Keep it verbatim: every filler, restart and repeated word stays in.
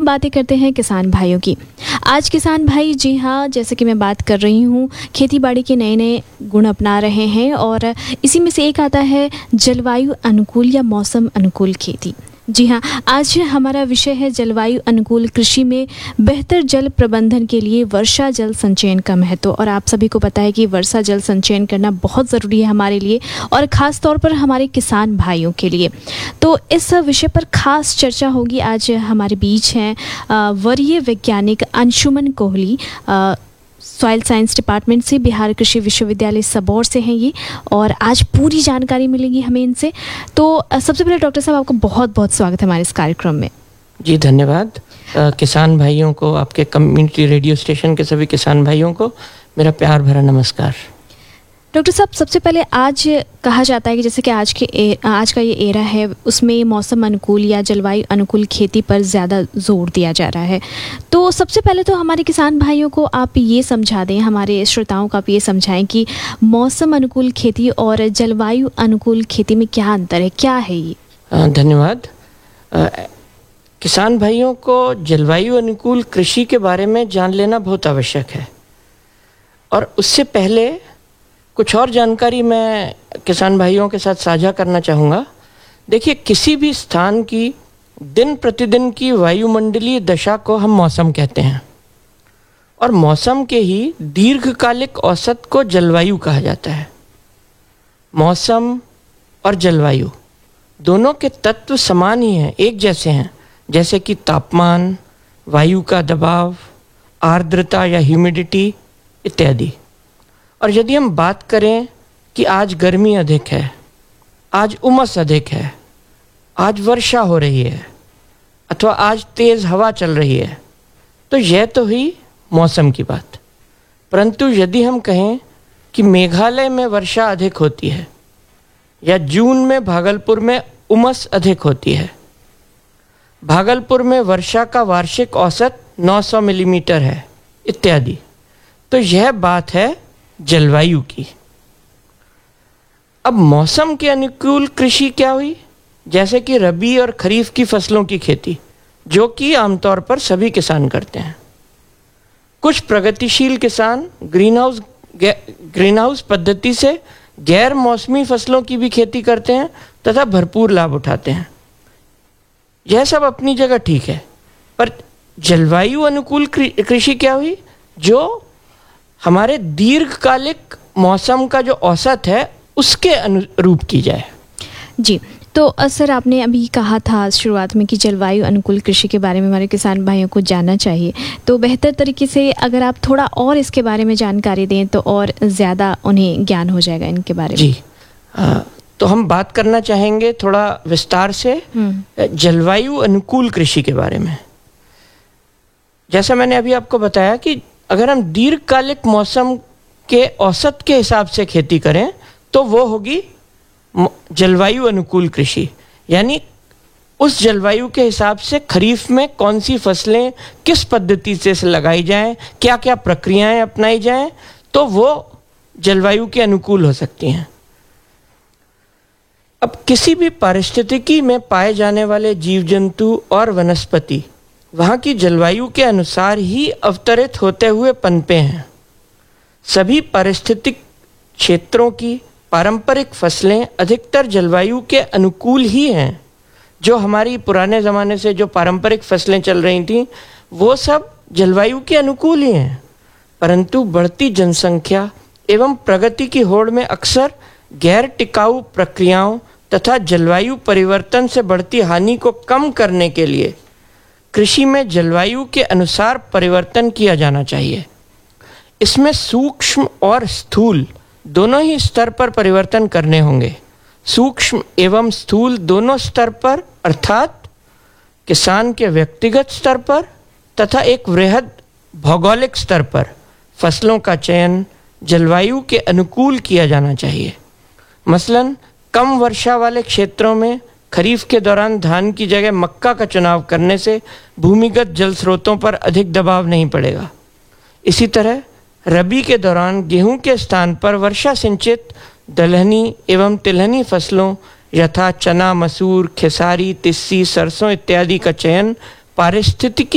बातें करते हैं किसान भाइयों की। आज किसान भाई, जी हाँ, जैसे कि मैं बात कर रही हूँ, खेती बाड़ी के नए नए गुण अपना रहे हैं और इसी में से एक आता है जलवायु अनुकूल या मौसम अनुकूल खेती। जी हाँ, आज हमारा विषय है जलवायु अनुकूल कृषि में बेहतर जल प्रबंधन के लिए वर्षा जल संचयन का महत्व। और आप सभी को पता है कि वर्षा जल संचयन करना बहुत ज़रूरी है हमारे लिए और ख़ास तौर पर हमारे किसान भाइयों के लिए। तो इस विषय पर खास चर्चा होगी। आज हमारे बीच हैं वरीय वैज्ञानिक Anshuman Kohli, soil science department से, बिहार कृषि विश्वविद्यालय सबौर से हैं ये, और आज पूरी जानकारी मिलेगी हमें इनसे। तो सबसे पहले डॉक्टर साहब, आपका बहुत बहुत स्वागत है हमारे इस कार्यक्रम में। जी धन्यवाद। आ, किसान भाइयों को, आपके कम्युनिटी रेडियो स्टेशन के सभी किसान भाइयों को मेरा प्यार भरा नमस्कार। डॉक्टर साहब, सबसे पहले आज कहा जाता है कि जैसे कि आज के ए, आज का ये एरा है, उसमें मौसम अनुकूल या जलवायु अनुकूल खेती पर ज़्यादा जोर दिया जा रहा है। तो सबसे पहले तो हमारे किसान भाइयों को आप ये समझा दें, हमारे श्रोताओं को आप ये समझाएं कि मौसम अनुकूल खेती और जलवायु अनुकूल खेती में क्या अंतर है, क्या है ये? धन्यवाद। किसान भाइयों को जलवायु अनुकूल कृषि के बारे में जान लेना बहुत आवश्यक है, और उससे पहले कुछ और जानकारी मैं किसान भाइयों के साथ साझा करना चाहूँगा। देखिए, किसी भी स्थान की दिन प्रतिदिन की वायुमंडलीय दशा को हम मौसम कहते हैं, और मौसम के ही दीर्घकालिक औसत को जलवायु कहा जाता है। मौसम और जलवायु दोनों के तत्व समान ही हैं, एक जैसे हैं, जैसे कि तापमान, वायु का दबाव, आर्द्रता या ह्यूमिडिटी इत्यादि। और यदि हम बात करें कि आज गर्मी अधिक है, आज उमस अधिक है, आज वर्षा हो रही है, अथवा आज तेज़ हवा चल रही है, तो यह तो हुई मौसम की बात। परंतु यदि हम कहें कि मेघालय में वर्षा अधिक होती है, या जून में भागलपुर में उमस अधिक होती है, भागलपुर में वर्षा का वार्षिक औसत नौ सौ मिलीमीटर है इत्यादि, तो यह बात है जलवायु की। अब मौसम के अनुकूल कृषि क्या हुई? जैसे कि रबी और खरीफ की फसलों की खेती, जो कि आमतौर पर सभी किसान करते हैं। कुछ प्रगतिशील किसान ग्रीन हाउस ग्रीन हाउस पद्धति से गैर मौसमी फसलों की भी खेती करते हैं तथा भरपूर लाभ उठाते हैं। यह सब अपनी जगह ठीक है, पर जलवायु अनुकूल कृषि क्या हुई? जो हमारे दीर्घकालिक मौसम का जो औसत है उसके अनुरूप की जाए। जी, तो सर, आपने अभी कहा था शुरुआत में कि जलवायु अनुकूल कृषि के बारे में हमारे किसान भाइयों को जानना चाहिए। तो बेहतर तरीके से अगर आप थोड़ा और इसके बारे में जानकारी दें तो और ज़्यादा उन्हें ज्ञान हो जाएगा इनके बारे में। जी, आ, तो हम बात करना चाहेंगे थोड़ा विस्तार से जलवायु अनुकूल कृषि के बारे में। जैसा मैंने अभी आपको बताया कि अगर हम दीर्घकालिक मौसम के औसत के हिसाब से खेती करें तो वो होगी जलवायु अनुकूल कृषि। यानी उस जलवायु के हिसाब से खरीफ में कौन सी फसलें किस पद्धति से लगाई जाएं, क्या क्या प्रक्रियाएं अपनाई जाएं, तो वो जलवायु के अनुकूल हो सकती हैं। अब किसी भी पारिस्थितिकी में पाए जाने वाले जीव जंतु और वनस्पति वहाँ की जलवायु के अनुसार ही अवतरित होते हुए पनपे हैं। सभी पारिस्थितिक क्षेत्रों की पारंपरिक फसलें अधिकतर जलवायु के अनुकूल ही हैं। जो हमारी पुराने ज़माने से जो पारंपरिक फसलें चल रही थीं वो सब जलवायु के अनुकूल ही हैं, परंतु बढ़ती जनसंख्या एवं प्रगति की होड़ में अक्सर गैर टिकाऊ प्रक्रियाओं तथा जलवायु परिवर्तन से बढ़ती हानि को कम करने के लिए कृषि में जलवायु के अनुसार परिवर्तन किया जाना चाहिए। इसमें सूक्ष्म और स्थूल दोनों ही स्तर पर परिवर्तन करने होंगे। सूक्ष्म एवं स्थूल दोनों स्तर पर, अर्थात किसान के व्यक्तिगत स्तर पर तथा एक वृहद भौगोलिक स्तर पर फसलों का चयन जलवायु के अनुकूल किया जाना चाहिए। मसलन कम वर्षा वाले क्षेत्रों में खरीफ के दौरान धान की जगह मक्का का चुनाव करने से भूमिगत जल स्रोतों पर अधिक दबाव नहीं पड़ेगा। इसी तरह रबी के दौरान गेहूं के स्थान पर वर्षा सिंचित दलहनी एवं तिलहनी फसलों यथा चना, मसूर, खेसारी, तिस्सी, सरसों इत्यादि का चयन पारिस्थितिकी